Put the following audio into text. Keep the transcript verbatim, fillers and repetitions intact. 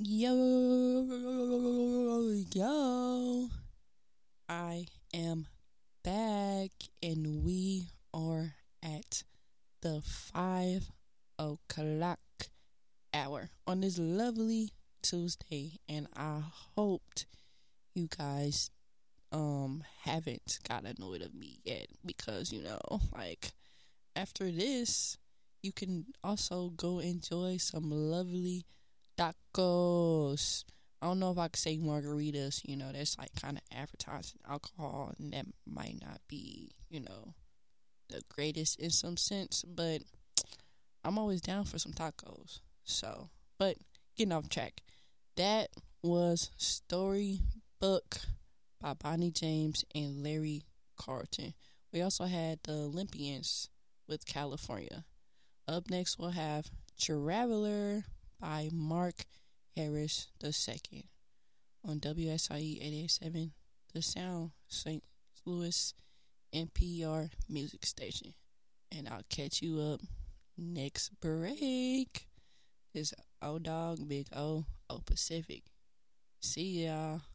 Yo, yo, I am back and we are at the five o'clock hour on this lovely Tuesday, and I hoped you guys um haven't got annoyed of me yet because you know, like after this, you can also go enjoy some lovely tacos. I don't know if I could say margaritas, you know, that's like kind of advertising alcohol, and that might not be, you know, the greatest in some sense, but I'm always down for some tacos. So, but getting off track, that was Storybook by Bonnie James and Larry Carlton. We also had the Olympians with California. Up next, we'll have Traveler by Mark Harris the second on W S I E eight eighty-seven, The Sound, Saint Louis N P R music station. And I'll catch you up next break. This O Dog, Big O, O Pacific. See y'all.